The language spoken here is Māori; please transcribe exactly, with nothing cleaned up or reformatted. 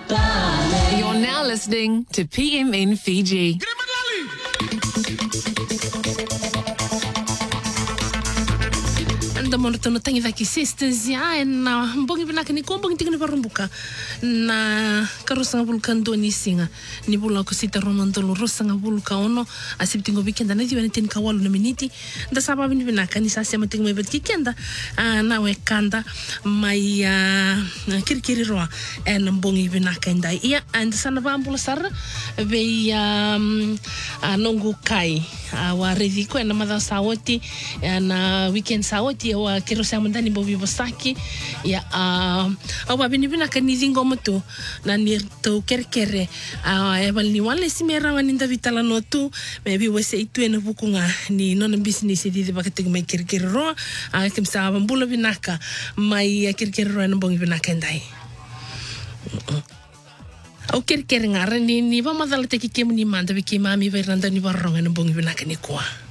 You're now listening to P M N Fiji. Anda mo tono tangi daki sisters ya na mbongi binaka ni ko mbongi tingini parumbuka na karusanga bulka ndoni singa ni bula ko sita romantolo rosanga bulka ono asiptingo weekend na diwa tin kawalu na miniti nda sababu ni binaka ni sasa matingo mebet kikenda na we kanda mai kirikiri roa en mbongi binaka ndai ia and sana bambula sar be um nongo kai wa rediko na madha sawoti na weekend sawoti wa kero sa mandani bobi bosaki ya uh awa bini bina kanizi ngoma tu na ni to kerkere a e bal ni wale simera wani nda vitala no tu maybe we say tu ena bukunga ni non business di de bakete mai kerkere ro a kim sa bambula binaka mai kerkere ro na bongi binaka ndai au kerkere ngara ni ni ba madala te ki kemu ni manda bi ki mami vai randa ni baronga na bongi binaka ni kwa